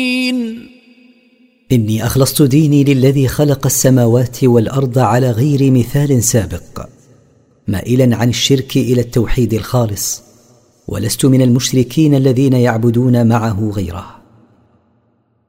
إني أخلصت ديني للذي خلق السماوات والأرض على غير مثال سابق، مائلا عن الشرك إلى التوحيد الخالص، ولست من المشركين الذين يعبدون معه غيره.